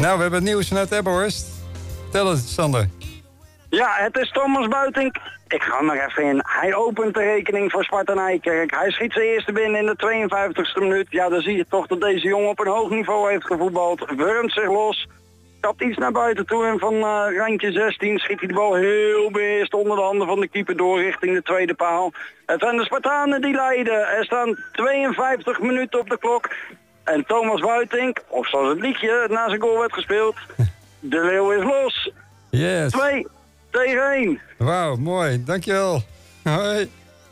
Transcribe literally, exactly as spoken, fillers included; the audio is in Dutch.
Nou, we hebben het nieuws vanuit Ebbenhorst. Tel het, Sander. Ja, het is Thomas Buitink. Ik ga er nog even in. Hij opent de rekening voor Sparta Nijkerk. Hij schiet zijn eerste binnen in de tweeënvijftigste minuut. Ja, dan zie je toch dat deze jongen op een hoog niveau heeft gevoetbald. Wurmt zich los. Kapt iets naar buiten toe en van uh, randje zestien schiet hij de bal heel beheerst onder de handen van de keeper door richting de tweede paal. Het zijn de Spartanen die leiden. Er staan tweeënvijftig minuten op de klok. En Thomas Buitink, of zoals het liedje na zijn goal werd gespeeld, de leeuw is los. Yes. twee tegen één. Wauw, mooi. Dankjewel. Hoi.